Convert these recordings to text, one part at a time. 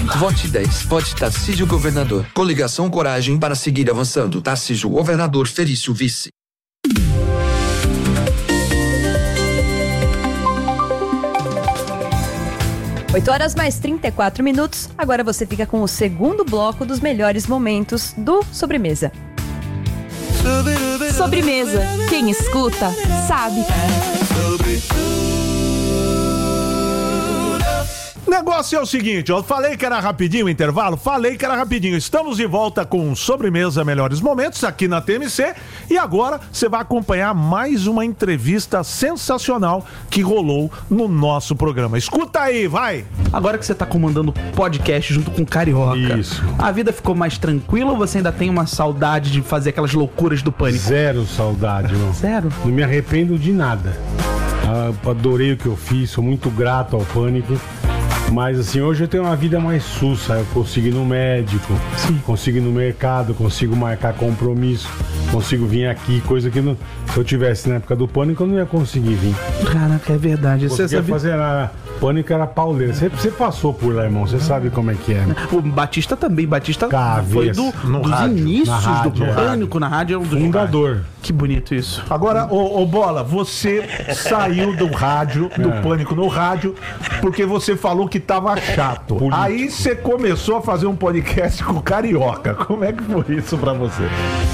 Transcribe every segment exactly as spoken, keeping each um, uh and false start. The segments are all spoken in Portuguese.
Vote dez. Vote Tarcísio Governador. Coligação Coragem para seguir avançando. Tarcísio Governador, Felício Vice. oito horas mais trinta e quatro minutos. Agora você fica com o segundo bloco dos melhores momentos do Sobremesa. Sobremesa. Quem escuta, sabe. O negócio é o seguinte, eu falei que era rapidinho o intervalo, falei que era rapidinho. Estamos de volta com Sobremesa Melhores Momentos aqui na T M C e agora você vai acompanhar mais uma entrevista sensacional que rolou no nosso programa. Escuta aí, vai! Agora que você tá comandando podcast junto com o Carioca, isso, a vida ficou mais tranquila ou você ainda tem uma saudade de fazer aquelas loucuras do Pânico? Zero saudade, irmão. Zero? Não me arrependo de nada. Ah, adorei o que eu fiz, sou muito grato ao Pânico. Mas assim, hoje eu tenho uma vida mais sussa. Eu consigo ir no médico, Sim. consigo ir no mercado, consigo marcar compromisso, consigo vir aqui, coisa que não, se eu tivesse na época do Pânico eu não ia conseguir vir. Caraca, é verdade. Você sabia fazer a Pânico era pauleira. Você, você passou por lá, irmão. Você sabe como é que é. Né? O Batista também. Batista Cabeça. foi do, dos rádio, inícios rádio, do Pânico na rádio. Do fundador. Que bonito isso. Agora, ô, ô Bola, você saiu do rádio, do é. Pânico no rádio, porque você falou que tava chato. Político. Aí você começou a fazer um podcast com o Carioca. Como é que foi isso pra você?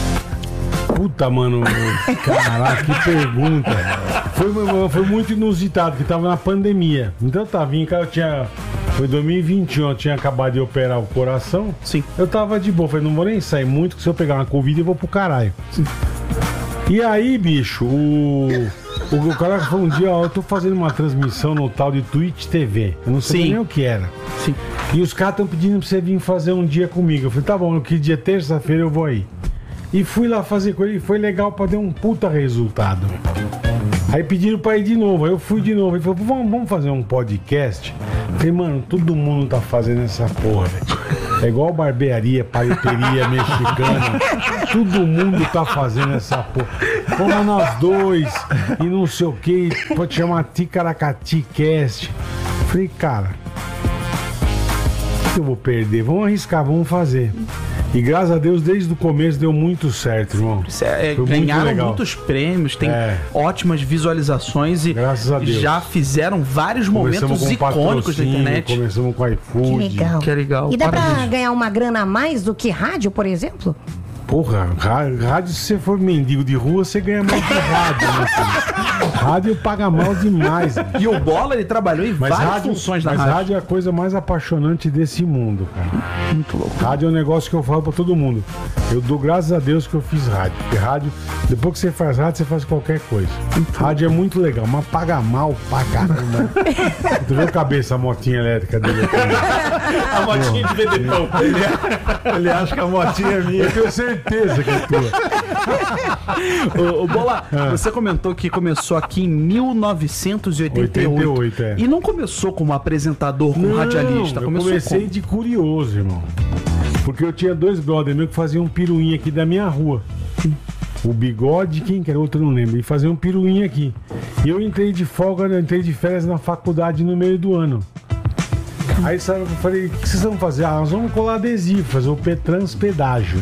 Puta, mano, caraca, que pergunta. Foi, foi muito inusitado, porque tava na pandemia. Então eu tava em casa, eu tinha. Foi dois mil e vinte e um, eu tinha acabado de operar o coração. Sim. Eu tava de boa, falei, não vou nem sair muito, que se eu pegar uma Covid eu vou pro caralho. Sim. E aí, bicho, o. O, o cara falou um dia, ó, eu tô fazendo uma transmissão no tal de Twitch T V. Eu não sei nem o que era. Sim. E os caras estão pedindo pra você vir fazer um dia comigo. Eu falei, tá bom, que dia terça-feira eu vou aí. E fui lá fazer com ele, foi legal pra dar um puta resultado. Aí pediram pra ir de novo, aí eu fui de novo. Ele falou, vamos, vamos fazer um podcast? Eu falei, mano, todo mundo tá fazendo essa porra, velho. É igual barbearia, paioteria mexicana. Todo mundo tá fazendo essa porra. Como nós dois, e não sei o que, pode chamar Ticaracati Cast. Eu falei, cara, o que eu vou perder? Vamos arriscar, vamos fazer. E graças a Deus, desde o começo deu muito certo, irmão. É, ganharam muito muitos prêmios, tem é. ótimas visualizações e graças a Deus. Já fizeram vários momentos icônicos da internet. Começamos com o iFood. Que legal. Que é legal. E dá Parabéns. pra ganhar uma grana a mais do que rádio, por exemplo? Porra, rádio, se você for mendigo de rua, você ganha mais que rádio, né, filho? Rádio paga mal demais. Né? E o Bola, ele trabalhou em mas várias rádio, funções na mas rádio. Mas rádio é a coisa mais apaixonante desse mundo, cara. Muito louco. Rádio é um negócio que eu falo pra todo mundo. Eu dou graças a Deus que eu fiz rádio. Porque rádio, depois que você faz rádio, você faz qualquer coisa. Muito rádio louco. É muito legal, mas paga mal pra caramba. Tu viu a cabeça, a motinha elétrica dele aqui? A motinha de vender pão. Ele, ele acha que a motinha é minha. Eu tenho certeza que é tua. Ô, ô Bola, ah. você comentou que começou aqui em mil novecentos e oitenta e oito. oitenta e oito, é. E não começou como apresentador, como não, radialista. Eu começou comecei como? de curioso, irmão. Porque eu tinha dois brothers meus que faziam um piruinha aqui da minha rua. O Bigode, quem que era outro, eu não lembro. E faziam um piruinha aqui. E eu entrei de folga, eu entrei de férias na faculdade no meio do ano. Aí sabe, eu falei, o que vocês vão fazer? Ah, nós vamos colar adesivo, fazer o transpedágio.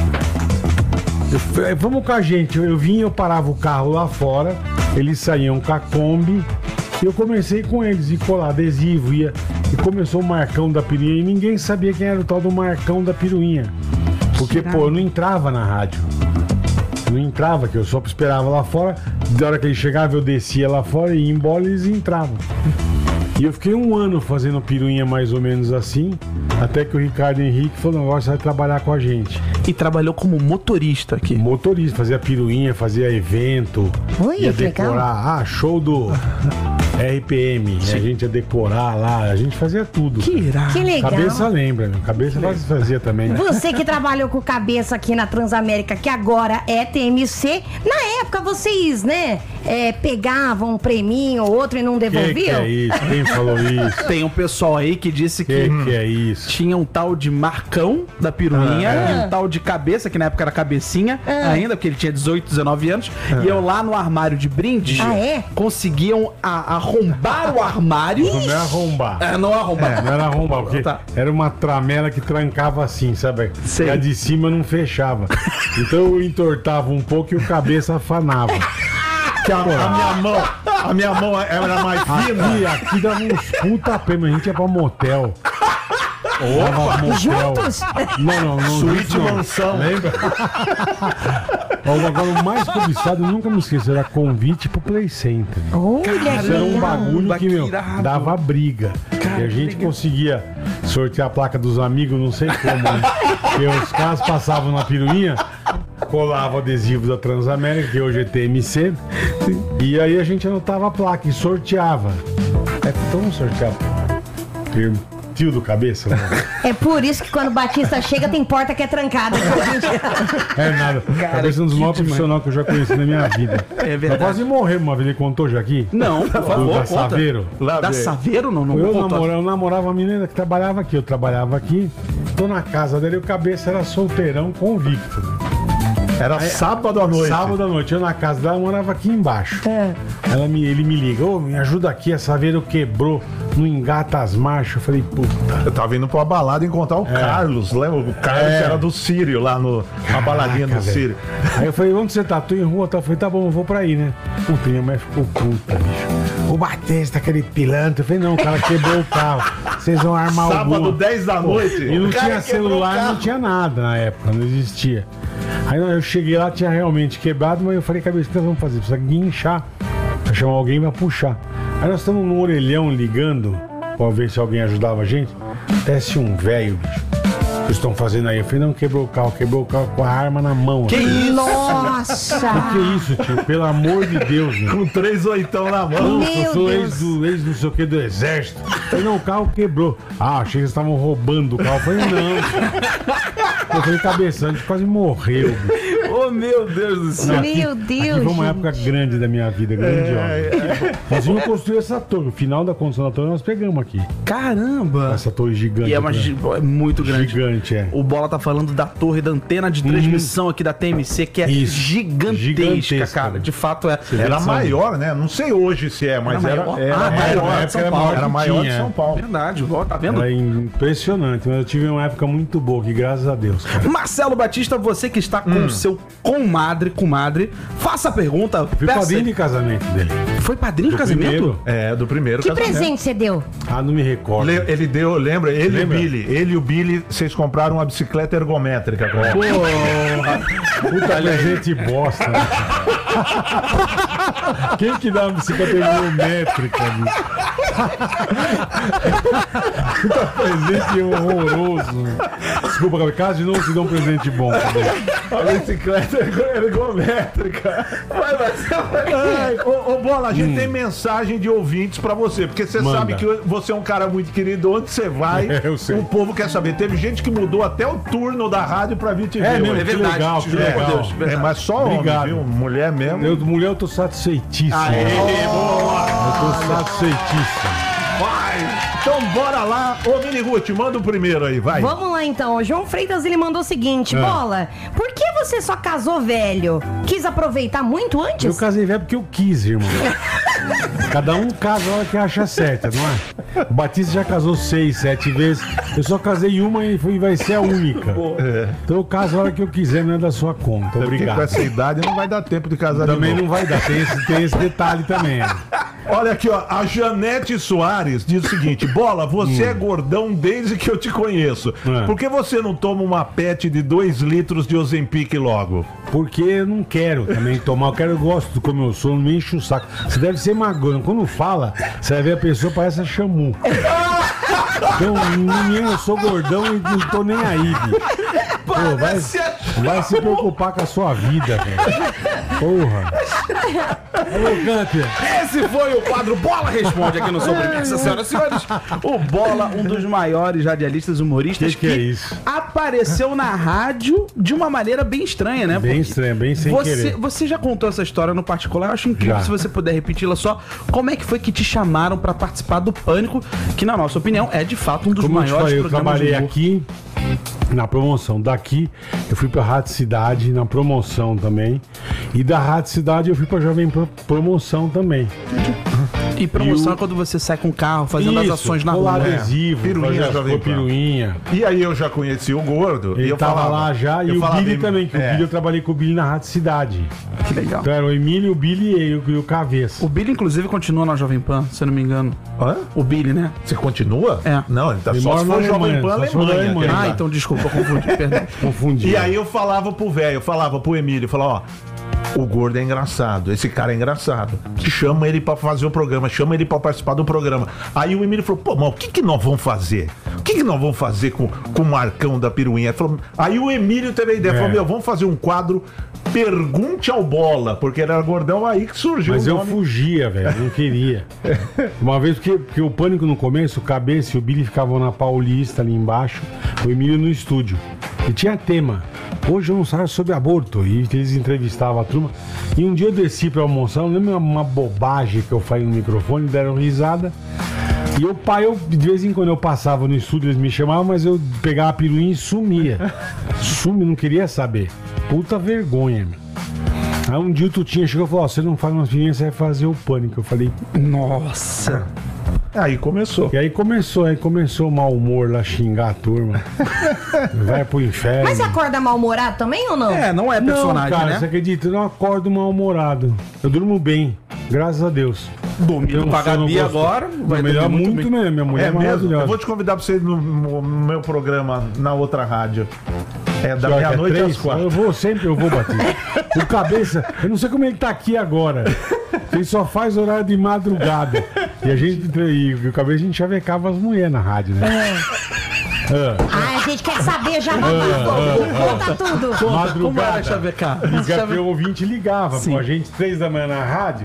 Eu falei, vamos com a gente. Eu, eu vinha, eu parava o carro lá fora, eles saíam com a Kombi, e eu comecei com eles, e colar adesivo, ia, e começou o Marcão da Piruinha, e ninguém sabia quem era o tal do Marcão da Piruinha. Porque, pô, eu não entrava na rádio. Eu não entrava, que eu só esperava lá fora, da hora que ele chegava eu descia lá fora, e ia embora e eles entravam. E eu fiquei um ano fazendo piruinha mais ou menos assim, até que o Ricardo Henrique falou, agora você vai trabalhar com a gente. E trabalhou como motorista aqui. Motorista, fazia piruinha, fazia evento. Oi, ia que decorar. legal. Ah, show do R P M. A gente ia decorar lá, a gente fazia tudo. Que irado. Que legal. Cabeça lembra, meu. Cabeça fazia também. Você que trabalhou com cabeça aqui na Transamérica, que agora é T M C. Na época vocês, né, é, pegavam um preminho ou outro e não Que que devolviam? é isso? Quem falou isso? Tem um pessoal aí que disse que, Que que é isso? tinha um tal de Marcão da piruinha e um tal de Cabeça, que na época era Cabecinha ainda, porque ele tinha dezoito, dezenove anos. E eu lá no armário de brindes Ah, é? conseguiam a- arrombar o armário. Não era arrombar. É, não arrombar. Não era arrombar, porque Tá. era uma tramela que trancava assim, sabe? Sei. E a de cima não fechava. Então eu entortava um pouco e o cabeça afanava. Que a, a minha mão, a minha mão era mais fina. Aqui, aqui dava uns puta pena, a gente ia pra motel. Dava motel. Juntos? Não, não, não. Suíte não. mansão. Lembra? Ó, agora, o mais cobiçado, eu nunca me esqueço, era convite pro Play Center. Olha, que Isso era um legal. bagulho que, meu, que irado. dava briga. E a gente conseguia sortear a placa dos amigos, não sei como, né? Porque os caras passavam na piruinha, colavam adesivo da Transamérica, que hoje é T M C, e aí a gente anotava a placa e sorteava. É, então vamos sortear. Tio do cabeça, né? É por isso que quando o Batista chega tem porta que é trancada. É nada. Cabeça é um dos maiores profissionais que eu já conheci na minha vida. É verdade. Eu quase morri uma vez, ele contou já aqui? Não, por Do, favor, da conta. Saveiro. Lá Da veio. Saveiro? Não, não Eu, contou. namorava, eu namorava uma menina que trabalhava aqui, eu trabalhava aqui, tô na casa dele, o cabeça era solteirão convicto. Né? Era sábado à noite. Sábado à noite, eu na casa dela, morava aqui embaixo. Ela me, ele me liga, ô, me ajuda aqui, a Saveiro quebrou, não engata as marchas. Eu falei, puta. Eu tava indo pra uma balada encontrar o Carlos, lembra? O Carlos É. era do Sírio, lá no, na baladinha do Caraca, velho. Sírio. Aí eu falei, onde você tá? Tô em rua, tá? Eu falei, tá bom, eu vou pra aí, né? Puta, minha mãe ficou puta, bicho. O Batista, aquele pilantra. Eu falei, não, o cara quebrou o carro. Vocês vão armar o Sábado, dez da noite. E não o cara tinha quebrou o celular, carro. não tinha nada na época, não existia. Aí eu cheguei lá, tinha realmente quebrado, mas eu falei, cabeça, o que nós vamos fazer? Precisa guinchar, pra chamar alguém pra puxar. Aí nós estamos no orelhão ligando, pra ver se alguém ajudava a gente. Desce um velho, bicho. O que estão fazendo aí? Eu falei, não, quebrou o carro, quebrou o carro com a arma na mão. Que isso? Nossa! Que isso, tio? Pelo amor de Deus, meu. Com três oitão na mão. Não, Meu eu sou Deus. ex do, ex não sei o que do exército. Eu falei, não, o carro quebrou. Ah, achei que eles estavam roubando o carro. Eu falei, não. Eu falei, cabeça, a gente quase morreu, bicho. Oh, meu Deus do céu. Meu Deus, Aqui foi uma gente. época grande da minha vida, grandiosa. Nós vimos construir essa torre. O final da construção da torre nós pegamos aqui. Caramba! Essa torre gigante. E é, uma, aqui, gi- é muito né? grande. Gigante, é. O Bola tá falando da torre da antena de transmissão aqui da T M C, que é Isso. gigantesca, Gigantesca, cara. né? De fato é. Era maior, né? Não sei hoje se é, mas Era era, maior? era, Ah, maior. maior, na de época São era Paulo. maior Era que maior de tinha, São Paulo. Verdade, ó, tá vendo? Era impressionante, mas eu tive uma época muito boa, que graças a Deus, cara. Marcelo Batista, você que está com o seu comadre, comadre, faça a pergunta. Fui peça- padrinho de casamento dele. Foi padrinho de Do casamento? primeiro. É, do primeiro Que casamento. presente você deu? Ah, não me recordo. Le- Ele deu, lembra? Ele Lembra? e o Billy. Ele e o Billy, vocês compraram uma bicicleta ergométrica pra ela. Porra, puta presente bosta. Né? Quem que dá uma bicicleta ergométrica, bicho? Puta presente horroroso. Desculpa, Gabriel. Caso de novo te dou um presente bom. Gabriel. A bicicleta ergométrica. Vai, vai. Ai, ô, ô, Bola, a gente tem mensagem de ouvintes pra você, porque você Manda. sabe que você é um cara muito querido. Onde você vai, É, eu sei. o povo quer saber. Teve gente que mudou até o turno da rádio pra vir te ver. É mesmo, hoje. É verdade, que legal, te que juro por legal. Deus, verdade. É, mas só Obrigado. homem, viu? Mulher mesmo. Eu, mulher, eu tô satisfeitíssimo. Eu tô satisfeitíssimo. Vai! Então bora lá. Ô, Mini Ruth, manda o primeiro aí, vai. Vamos lá então. O João Freitas ele mandou o seguinte: Bola, por que você só casou velho? Quis aproveitar muito Eu antes? casei velho porque eu quis, irmão. Cada um casa a hora que acha certa, não é? O Batista já casou seis, sete vezes. Eu só casei uma e foi, vai ser a única. Então eu caso a hora que eu quiser, não é da sua conta. Porque Obrigado. com essa idade não vai dar tempo de casar Também de novo. não vai dar, tem esse, tem esse detalhe também. é. Olha aqui, ó, a Janete Soares diz o seguinte: Bola, você é gordão desde que eu te conheço. É. Por que você não toma uma pet de dois litros de Ozempic logo? Porque eu não quero também tomar, eu quero, eu gosto do como eu sou, não me enche o saco. Você deve ser magro, quando fala, você vai ver a pessoa parece a Xamu. Então, menino, eu sou gordão e não tô nem aí, bicho. Pô, vai, vai se preocupar com a sua vida, velho. Porra. Ô, Gunter. Esse foi o quadro Bola Responde aqui no Sobremesa, senhoras e senhores. O Bola, um dos maiores radialistas humoristas Que que é isso? a- apareceu na rádio de uma maneira bem estranha, né? Bem Porque estranha, bem sem você, querer. Você já contou essa história no particular, eu acho incrível Já. se você puder repeti-la só. Como é que foi que te chamaram pra participar do Pânico, que na nossa opinião é de fato um dos Como eu te maiores falei, eu programas trabalhei do humor. aqui na promoção. Daqui eu fui pra Rádio Cidade na promoção também. E da Rádio Cidade eu fui pra Jovem Pro- Promoção também. E promoção E o- é quando você sai com o carro, fazendo as ações na colar rua. adesivo, Piruinha, fazer Jovem a Pan. piruinha. E aí eu já conheci o Gordo. Ele e eu tava falava, lá já, e eu o falava Billy em- também, que é. o Billy eu trabalhei com o Billy na Rádio Cidade. Que legal. Então era o Emílio, o Billy e eu, e o Cabeça. O Billy, inclusive, continua na Jovem Pan, se eu não me engano. Hã? O Billy, né? Você continua? É. Não, ele tá Ele só mora se na for Jovem Alemanha, Pan só se for Alemanha. na Alemanha. que ele Ah, tá. então desculpa, eu confundi, perdão. Confundi. E aí eu falava pro velho, eu falava pro Emílio, eu falava, ó, o Gordo é engraçado, esse cara é engraçado. Chama ele pra fazer o programa, chama ele pra participar do programa. Aí o Emílio falou, pô, mas o que que nós vamos fazer? O que que nós vamos fazer com, com o Marcão da Piruinha? Ele falou- aí o Emílio teve a ideia, É. falou, meu, vamos fazer um quadro Pergunte ao Bola, porque era gordão aí que surgiu Mas o eu nome. fugia, velho, não queria. Uma vez, porque, porque o Pânico no começo, o Cabeça e o Billy ficavam na Paulista ali embaixo, o Emílio no estúdio. E tinha tema. Hoje eu não saio sobre aborto. E eles entrevistavam a turma. E um dia eu desci pra almoçar, eu lembro uma bobagem que eu falei no microfone, deram risada. E o pai, eu, de vez em quando eu passava no estúdio, eles me chamavam, mas eu pegava a piruinha e sumia. Sumi, não queria saber. Puta vergonha, meu. Aí um dia o Tutinha chegou e falou, ó, você não faz umas piruinhas, você vai fazer o Pânico. Eu falei, Nossa. Aí começou. e aí começou, aí começou o mau humor lá, xingar a turma. Vai pro inferno. Mas você acorda mal-humorado também ou não? É, não é personagem, não, cara, né? você acredita? Eu não acordo mal-humorado. Eu durmo bem, graças a Deus. Dormindo Eu com a só não Gabi gosto- agora, vai melhor dormir muito, muito bem. mesmo. Minha mulher É é, mesmo? maravilhosa. Eu vou te convidar pra você ir no, no meu programa na outra rádio. É da Que hora que é? meia-noite Três? às quatro. Eu vou sempre, eu vou bater. O Cabeça, eu não sei como ele tá aqui agora. Ele só faz horário de madrugada. E a gente, e o Cabeça, a gente chavecava as mulheres na rádio, né? Ah, a gente quer saber já. Conta tudo. Como era Madrugada. chavecar? Liga, porque o ouvinte ligava Sim. com a gente três da manhã na rádio.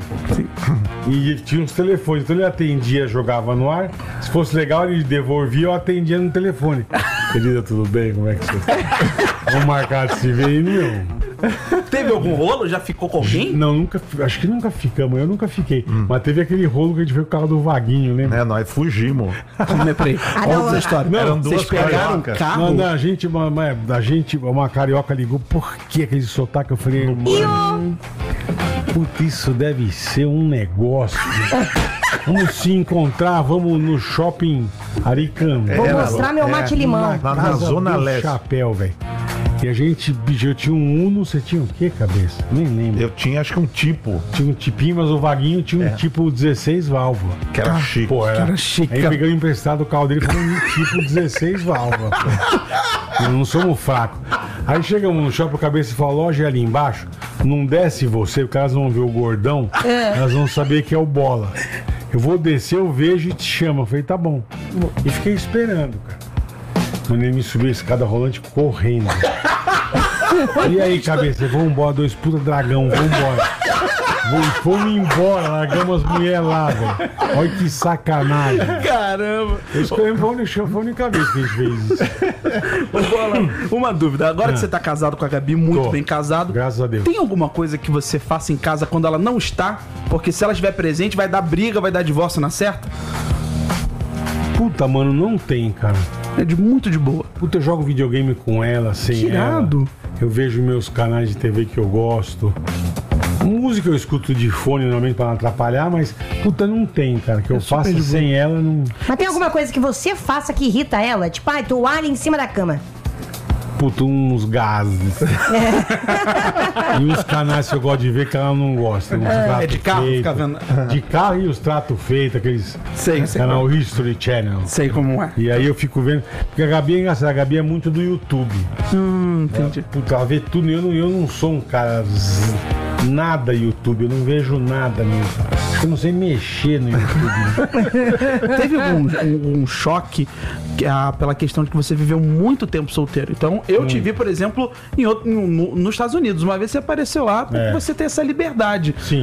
E tinha uns telefones. Então ele atendia, jogava no ar. Se fosse legal, ele devolvia, eu atendia no telefone. Querida, tudo bem? Como é que você tá? Vamos marcar de se ver aí, meu. Teve algum rolo? Já ficou com alguém? Não, nunca. Acho que nunca ficamos. Eu nunca fiquei. Mas teve aquele rolo que a gente veio com o carro do Vaguinho, lembra? É, nós fugimos. Como é pra aí? Ah, Olha não, essa história. não, eram Vocês duas pegaram um cariocas. carro? Não, não, a gente, uma, uma, a gente, uma carioca ligou, por que aquele sotaque? Eu falei, mano, puta, isso deve ser um negócio. Vamos se encontrar, vamos no shopping Aricanduva. Vou Era- mostrar meu é, mate-limão. Lá na Casa Zona do Leste. Chapéu, velho. E a gente, bicho, eu tinha um Uno, você tinha o quê, cabeça? Nem lembro. Eu tinha acho que um tipo Tinha um tipinho, mas o Vaguinho tinha um tipo dezesseis válvulas. que era chique. Pô, era, Era chique. Aí pegando emprestado o carro dele, foi um tipo dezesseis válvulas. pô. Nós não somos fracos. Aí chegamos no shopping, a cabeça e falou, a loja é ali embaixo, não desce você, porque elas vão ver o gordão, elas vão saber que é o Bola. Eu vou descer, eu vejo e te chamo. Eu falei, tá bom. E fiquei esperando, cara. Quando ele me subiu a escada rolante correndo. E aí, cabeça, vamos embora, dois puta dragão, vamos embora. Vamos, fomos embora, largamos as mulheres lá, velho. Olha que sacanagem. Caramba. Esse foi a única- foi a única vez que a gente fez isso. Ô, Bola, uma dúvida. Agora que você tá casado com a Gabi, muito Tô. bem casado. Graças a Deus. Tem alguma coisa que você faça em casa quando ela não está? Porque se ela estiver presente, vai dar briga, vai dar divórcio na certa? Puta, mano, não tem, cara. É de muito de boa. Puta, eu jogo videogame com ela, sem Que irado. ela. Eu vejo meus canais de T V que eu gosto. Música eu escuto de fone normalmente pra não atrapalhar, mas puta, não tem, cara. Que eu faça sem ela, não. Mas tem alguma coisa que você faça que irrita ela? Tipo, ai, toalha em cima da cama. Puta, uns gases. E uns canais que eu gosto de ver que ela não gosta. Uns trato É de carro, feito. fica vendo. De carro e os tratos feitos, aqueles. Sei, sei. Canal History Channel. Sei como é. E aí eu fico vendo. Porque a Gabi é engraçada, a Gabi é muito do YouTube. Hum, entendi. Puta, ela vê tudo. Eu não, eu não sou um cara. z- Nada YouTube, eu não vejo nada mesmo. Acho que eu não sei mexer no YouTube. Teve algum um, um choque que, ah, pela questão de que você viveu muito tempo solteiro. Então, eu te vi, por exemplo, em outro, no- no- nos Estados Unidos. Uma vez você apareceu lá porque É. você tem essa liberdade. Sim.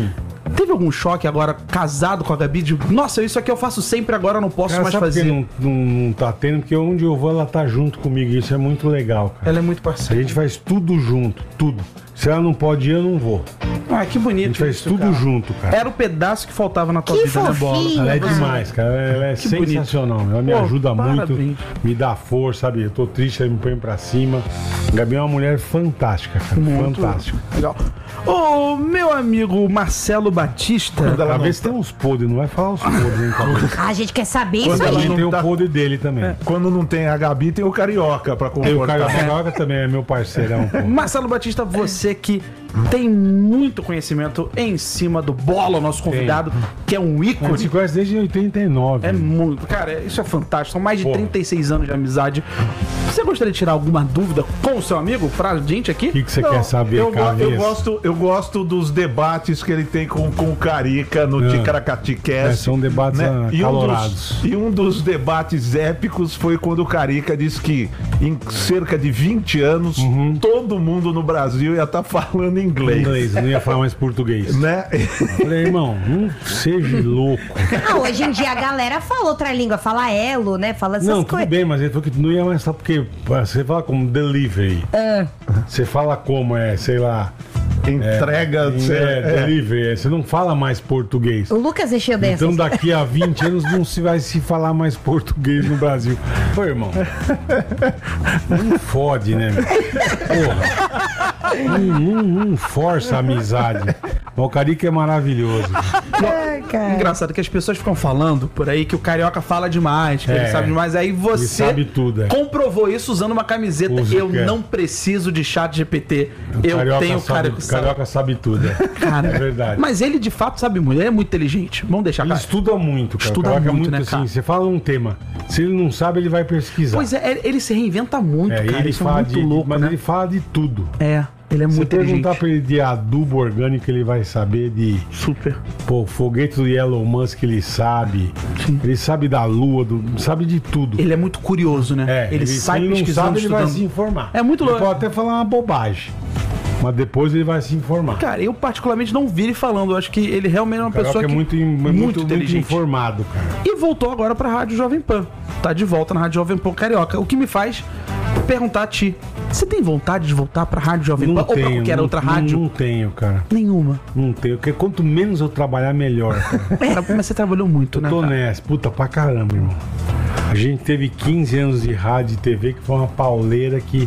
Teve algum choque agora, casado com a Gabi, de, nossa, isso aqui eu faço sempre, agora eu não posso Cara, mais sabe fazer? que não, não, não tá tendo, porque onde eu vou, ela tá junto comigo. Isso é muito legal, cara. Ela é muito A parceira. gente faz tudo junto, tudo. Se ela não pode ir, eu não vou. Ah, que bonito. A gente faz isso, tudo cara. junto, cara. Era o pedaço que faltava na tua Que vida, né, Bola? fofinho. Ela é Ah. demais, cara. Ela é Que sensacional. Ela me Pô, ajuda parabéns. muito, me dá força, sabe? Eu tô triste, ela me põe pra cima. A Gabi é uma mulher fantástica, cara. Muito Fantástica. Legal. Ô, meu amigo Marcelo Batista. Pra ver se tem uns podres, não vai falar os podres, hein, cara? A gente quer saber Quando isso ela aí. Também não tem o tá- podre dele também. Quando não tem a Gabi, tem o Carioca pra Tem o comportar. Carioca também, é meu parceirão, pô. Marcelo Batista, você que tem muito conhecimento em cima do Bola, nosso convidado, que é um A gente se ícone. conhece desde oitenta e nove. É muito. Cara, isso é fantástico. São mais de Porra. trinta e seis anos de amizade. Você gostaria de tirar alguma dúvida com o seu amigo pra gente aqui? O que, que você Não, quer saber, eu, go- eu cabeça? gosto, eu gosto dos debates que ele tem com, com o Carica no É. Ticaracati Cast. É, são debates, ah, E um, calorados. dos, e um dos debates épicos foi quando o Carica disse que em cerca de vinte anos todo mundo no Brasil ia estar falando inglês. Inglês, não ia falar mais português. Né? Falei, irmão, não seja louco. Ah, hoje em dia a galera fala outra língua, fala elo, né? Fala essas Não, tudo coisas. bem, mas ele falou que não ia mais falar, porque você fala como delivery. Você fala como, é, sei lá. Entrega. É, cê- é, é. delivery. Você não fala mais português. O Lucas encheu dessas. Então daqui a vinte anos não se vai se falar mais português no Brasil. Pô, irmão. Não fode, né, meu? Porra. Não, não, não força a amizade. Mas o Carica é maravilhoso. Engraçado que as pessoas ficam falando por aí que o Carioca fala demais, que É. ele sabe demais. Aí você sabe tudo, é. comprovou isso usando uma camiseta. Usa Eu o que é. não preciso de chat G P T. Eu Carioca tenho sabe, cara que sabe. Carioca sabe tudo. É, Cara, é verdade. Mas ele de fato sabe muito. Ele é muito inteligente. Vamos deixar Ele claro. estuda muito, cara. Estuda o Carioca muito, é né, muito cara? assim. Você fala um tema. Se ele não sabe, ele vai pesquisar. Pois é, ele se reinventa muito, É, cara. ele Isso é fala muito de, louco, mas né? ele fala de tudo. É, ele é Se muito perguntar inteligente. pra ele de adubo orgânico, ele vai saber de. Super. Pô, foguete do Elon Musk, ele sabe. Sim. Ele sabe da lua, do, sabe de tudo. Ele é muito curioso, né? É, ele, sai se ele não pesquisando, sabe, ele vai estudando. se informar. É muito Ele louco. pode até falar uma bobagem, mas depois ele vai se informar. Cara, eu particularmente não vi ele falando. Eu acho que ele realmente é uma O Carioca pessoa é que muito, muito, muito, muito inteligente. informado, cara. E voltou agora pra Rádio Jovem Pan. Tá de volta na Rádio Jovem Pan Carioca. O que me faz perguntar a ti: você tem vontade de voltar pra Rádio Jovem Não Pan? Ou pra tenho, qualquer não, outra não- rádio? Não tenho, cara. Nenhuma. Não tenho. Porque quanto menos eu trabalhar, melhor. Cara. Cara, mas você trabalhou muito, né? Tô cara? nessa. Puta, pra caramba, irmão. A gente teve quinze anos de rádio e T V, que foi uma pauleira que...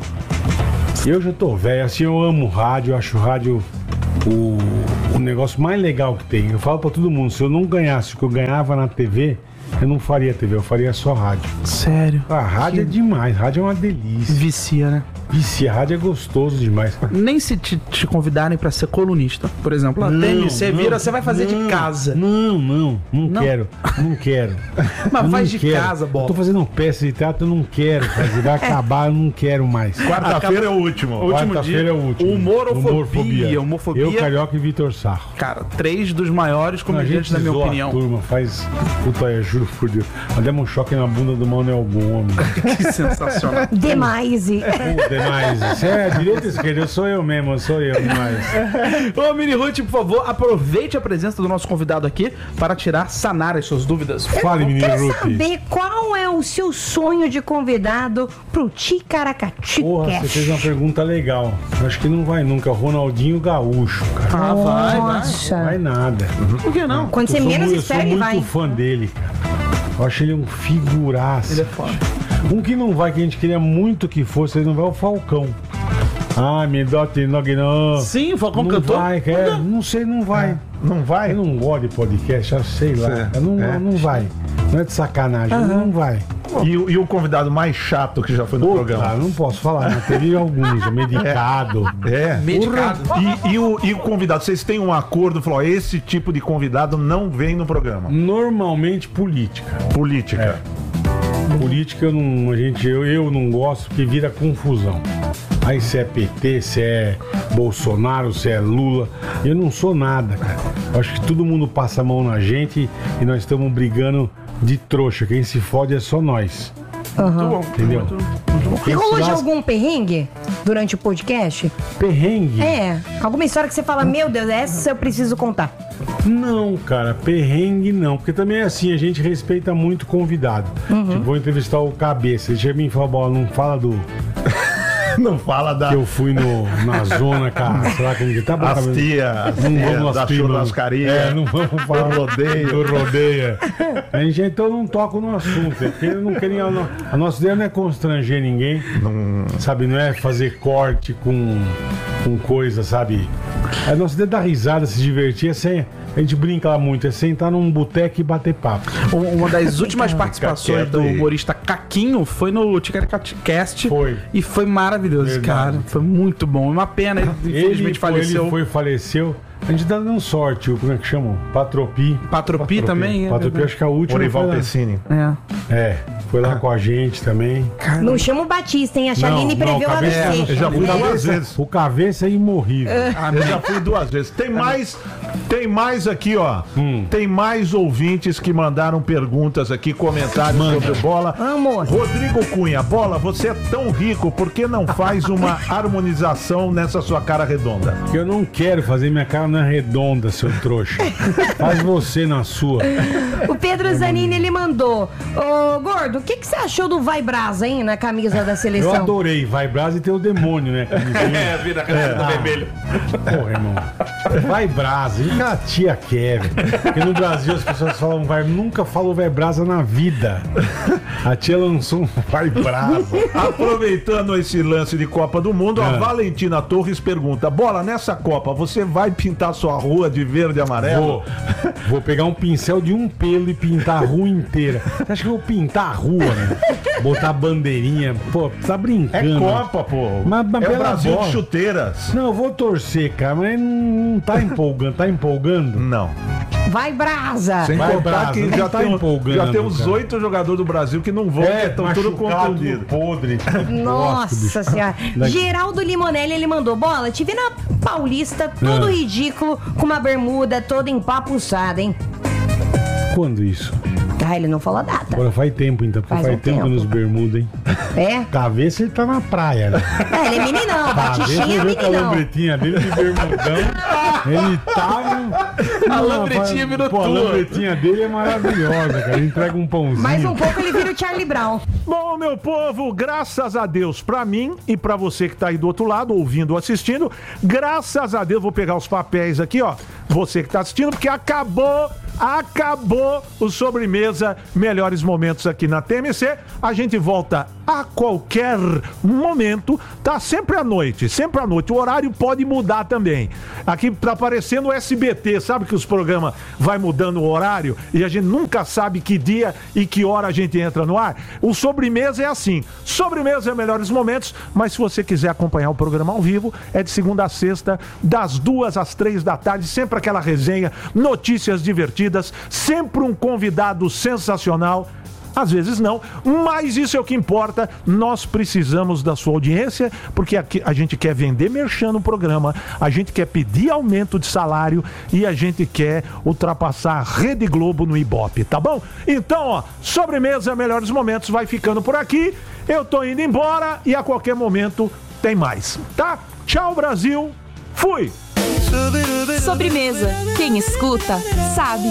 Eu já tô velho. Assim, eu amo rádio. Eu acho o rádio o, o negócio mais legal que tem. Eu falo pra todo mundo, se eu não ganhasse o que eu ganhava na T V, eu não faria T V, eu faria só rádio. Sério. A rádio é demais. Rádio é uma delícia. Vicia, né? Vicia, rádio é gostoso demais. Nem se te, te convidarem pra ser colunista, por exemplo. Lá, Não, T M C não, vira, você vai fazer não, de casa. Não, não, não, Não? quero. Não quero. Mas Eu faz não de casa, Bola. Eu tô fazendo peça de teatro, eu não quero fazer. Vai acabar, eu não quero mais. Quarta-feira é o último. último Quarta-feira dia. é o último. Humorofobia, homofobia. Eu, Carioca e Vitor Sarro. Cara, três dos maiores Não, a comediantes, gente na minha zoa opinião. A turma faz. Puta, eu juro por Deus. Nós demos um choque na bunda do Manuel Gomes. Que sensacional. Demais. e- Pô, demais. Você é direita ou esquerda? Eu sou eu mesmo, sou eu, demais. Ô, Mini Ruth, por favor, aproveite a presença do nosso convidado aqui para tirar, sanar as suas dúvidas. Fale, menino Quero Ruth. saber qual é o seu sonho de convidado pro Ticaracati Porra, você Cast. fez uma pergunta legal. Acho que não vai nunca. Ronaldinho Gaúcho, cara. Ah, vai, vai. Nossa. Não vai nada. Por que não? Quando você Eu sou menos mu- eu espera, sou ele muito vai. fã dele, cara. Eu acho ele um figuraça. Ele é foda. Um que não vai, que a gente queria muito que fosse, ele não vai, é o Falcão. Ah, me dote no não. Sim, o Falcão Não cantou. vai, quer, não sei, não vai. Não vai? Eu não gosto de podcast, eu sei lá. É. Eu não, É. não vai. Não é de sacanagem, não vai. E, o- e o convidado mais chato que já foi no Pô, programa? cara, não posso falar, mas teve alguns, o medicado. É. Medicado. E, e o, e o convidado, vocês têm um acordo, falou, ó, esse tipo de convidado não vem no programa. Normalmente política. Política. Política eu não, a gente, eu, eu não gosto porque vira confusão. Aí se é P T, se é Bolsonaro, se é Lula. Eu não sou nada, cara. Eu acho que todo mundo passa a mão na gente e nós estamos brigando de trouxa. Quem se fode é só nós. Aham. Muito bom. Entendeu? Muito, muito bom. E rolou de Esse algum perrengue durante o podcast? Perrengue? É, alguma história que você fala, meu Deus, essa eu preciso contar. Não, cara, perrengue não. Porque também é assim, a gente respeita muito o convidado. Tipo, vou entrevistar o Cabeça. Ele chega em mim e fala, bola, não fala do... Não fala da Que eu fui no, na zona, cara, sei lá como que tá bom, as Cabeça. tia, as Não tia vamos da as primas. churrascaria. É, não vamos falar do rodeio. do rodeio. A gente então não toca no assunto, é porque eu não queria, a nossa ideia não é constranger ninguém, sabe, não é fazer corte com, com coisa, sabe? A nossa ideia é dar risada, se divertir, é sem, a gente brinca lá muito, é sentar num boteco e bater papo. Uma das últimas participações quieto do aí. humorista Caquinho foi no Ticaracast. Foi. E foi maravilhoso, Verdade. cara. Foi muito bom. Uma pena, ele Ele, infelizmente faleceu. ele foi, faleceu. A gente tá dando sorte, o como é que chama? Patropi. Patropi também, é Patropi, verdade. acho que a última Orival foi lá. Pessini. É. É, foi lá com a gente também. Não chama o Batista, hein? A Chaline Não, não, preveu a cabeça- V C. Eu já fui O duas cabeça, vezes. o cabeça é imorrível. Eu já fui duas vezes. Tem mais, tem mais aqui, ó. Tem mais ouvintes que mandaram perguntas aqui, comentários sobre o Bola. Amor. Rodrigo Cunha, Bola, você é tão rico, por que não faz uma harmonização nessa sua cara redonda? Eu não quero fazer, minha cara não é redonda, seu trouxa. Faz você na sua. O Pedro Zanini, ele mandou. Ô, Gordo, o que, que você achou do Vai Brasa, hein? Na camisa da Eu seleção. adorei. Vai Brasa e tem o demônio, né? É, vira a camisa do vermelho. Porra, irmão. Vai Brasa. E que a tia quer, velho? Porque no Brasil as pessoas falam vai, nunca falou Vai Brasa na vida. A tia lançou um Vai Brasa. Aproveitando esse lance de Copa do Mundo, a É. Valentina Torres pergunta: Bola, nessa Copa você vai pintar sua rua de verde e amarelo? Vou, vou pegar um pincel de um pelo e pintar a rua inteira. Você acha que eu vou pintar a rua, né? Botar bandeirinha? Pô, tá É brincando. Copa, pô. Mas- mas é o pela Brasil bola. de chuteiras. Não, eu vou torcer, cara, mas não, não tá empolgando. Tá empolgando? Não. Vai Brasa. Sem Vai, contar Brasa, que não já tá tem, empolgando, já tem uns cara. oito jogadores do Brasil que não vão, porque estão tudo machucado, contundidos. podre. Nossa senhora. Da- Geraldo Limonelli, ele mandou. Bola, te vi na Paulista, todo Ah. ridículo, com uma bermuda toda empapuçada, hein? Quando isso? Ah, ele não falou a data. Agora faz tempo, então. Porque Faz faz, um tempo, tempo. nos bermuda, hein? É? Cabeça ele tá na praia, né? É, ele é meninão. Cabeça Batichinha é viu com a meninão. lambretinha dele de bermudão. Ele tava. A lambretinha Não, virou pô, a tua. lambretinha dele é maravilhosa, cara. Ele entrega um pãozinho. Mais um pouco ele vira o Charlie Brown. Bom, meu povo, graças a Deus, pra mim e pra você que tá aí do outro lado, ouvindo ou assistindo, graças a Deus, vou pegar os papéis aqui, ó, você que tá assistindo, porque acabou, acabou o Sobremesa Melhores Momentos aqui na T M C. A gente volta a qualquer momento, tá sempre à noite, sempre à noite. O horário pode mudar também. Aqui tá aparecendo o S B T, sabe que os programas vai mudando o horário e a gente nunca sabe que dia e que hora a gente entra no ar. O Sobremesa é assim. Sobremesa é Melhores Momentos, mas se você quiser acompanhar o programa ao vivo, é de segunda a sexta, das duas às três da tarde, sempre aquela resenha, notícias divertidas, sempre um convidado sensacional. Às vezes não, mas isso é o que importa. Nós precisamos da sua audiência, porque aqui a gente quer vender merchan no programa, a gente quer pedir aumento de salário e a gente quer ultrapassar a Rede Globo no Ibope, tá bom? Então, ó, Sobremesa Melhores Momentos vai ficando por aqui. Eu tô indo embora e a qualquer momento tem mais, tá? Tchau, Brasil. Fui! Sobremesa. Quem escuta, sabe.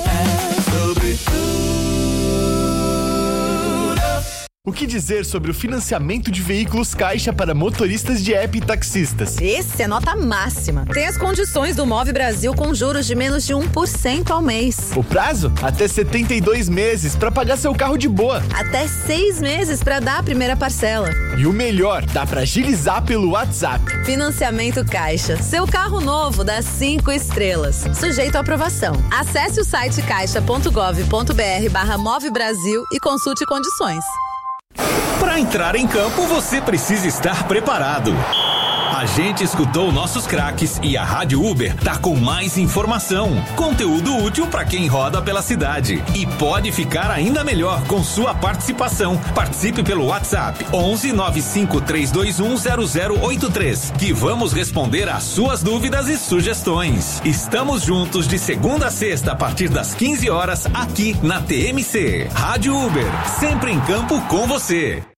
O que dizer sobre o financiamento de veículos Caixa para motoristas de app e taxistas? Esse é nota máxima. Tem as condições do Move Brasil com juros de menos de um por cento ao mês. O prazo? Até setenta e dois meses para pagar seu carro de boa. Até seis meses para dar a primeira parcela. E o melhor, dá para agilizar pelo WhatsApp. Financiamento Caixa. Seu carro novo dá cinco estrelas. Sujeito à aprovação. Acesse o site caixa ponto gov ponto br barra Move Brasil e consulte condições. Para entrar em campo, você precisa estar preparado. A gente escutou nossos craques e a Rádio Uber tá com mais informação, conteúdo útil para quem roda pela cidade. E pode ficar ainda melhor com sua participação. Participe pelo WhatsApp onze nove cinco três dois um zero zero oito três, que vamos responder às suas dúvidas e sugestões. Estamos juntos de segunda a sexta a partir das quinze horas aqui na T M C. Rádio Uber, sempre em campo com você.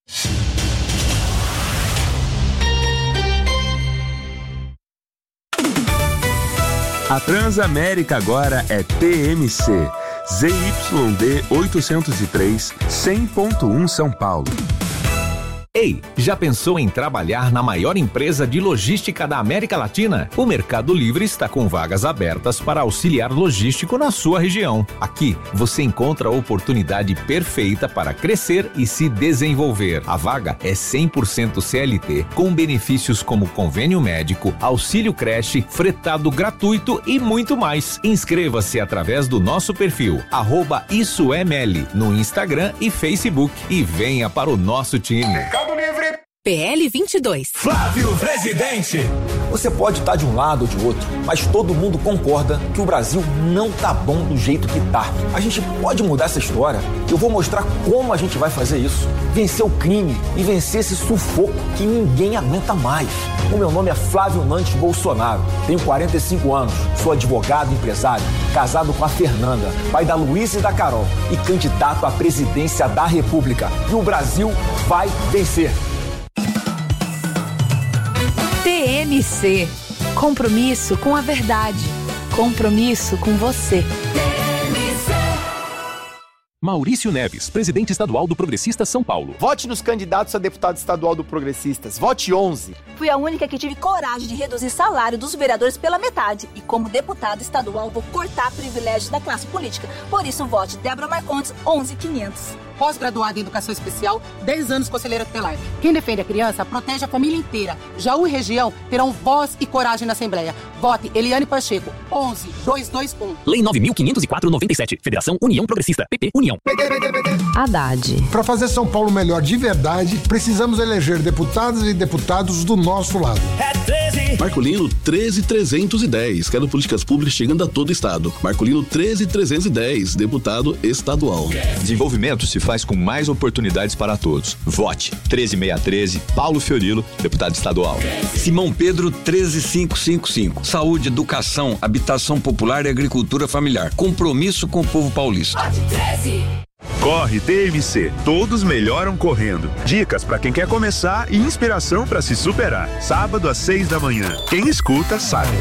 A Transamérica agora é T M C, Z Y D oitocentos e três, cem ponto um São Paulo. Ei, já pensou em trabalhar na maior empresa de logística da América Latina? O Mercado Livre está com vagas abertas para auxiliar logístico na sua região. Aqui, você encontra a oportunidade perfeita para crescer e se desenvolver. A vaga é cem por cento C L T, com benefícios como convênio médico, auxílio creche, fretado gratuito e muito mais. Inscreva-se através do nosso perfil, arroba Isso é Meli, no Instagram e Facebook, e venha para o nosso time. Livre. P L vinte e dois. Flávio Presidente. Você pode estar de um lado ou de outro, mas todo mundo concorda que o Brasil não tá bom do jeito que tá. A gente pode mudar essa história. Eu vou mostrar como a gente vai fazer isso. Vencer o crime e vencer esse sufoco que ninguém aguenta mais. O meu nome é Flávio Nantes Bolsonaro. Tenho quarenta e cinco anos, sou advogado e empresário, casado com a Fernanda, pai da Luísa e da Carol e candidato à presidência da República. E o Brasil vai vencer. T M C. Compromisso com a verdade. Compromisso com você. Maurício Neves, presidente estadual do Progressistas São Paulo. Vote nos candidatos a deputado estadual do Progressistas. Vote onze. Fui a única que tive coragem de reduzir salário dos vereadores pela metade. E como deputada estadual, vou cortar privilégios da classe política. Por isso, vote Débora Marcondes, onze mil e quinhentos. Pós-graduada em Educação Especial, dez anos conselheira tutelar. Quem defende a criança, protege a família inteira. Jaú e região terão voz e coragem na Assembleia. Vote Eliane Pacheco, onze mil duzentos e vinte e um. Lei nove mil quinhentos e quatro, noventa e sete. Federação União Progressista. P P União. Haddad. Para fazer São Paulo melhor de verdade, precisamos eleger deputadas e deputados do nosso lado. É treze. Marcolino treze mil trezentos e dez. Quero políticas públicas chegando a todo o estado. Marcolino treze mil trezentos e dez. Deputado estadual. Desenvolvimento se faz com mais oportunidades para todos. Vote treze mil seiscentos e treze, Paulo Fiorilo, deputado estadual. Simão Pedro treze mil quinhentos e cinquenta e cinco. Saúde, educação, habitação popular e agricultura familiar. Compromisso com o povo paulista. Vote treze. Corre T M C, todos melhoram correndo. Dicas para quem quer começar e inspiração para se superar. Sábado às seis da manhã. Quem escuta sabe.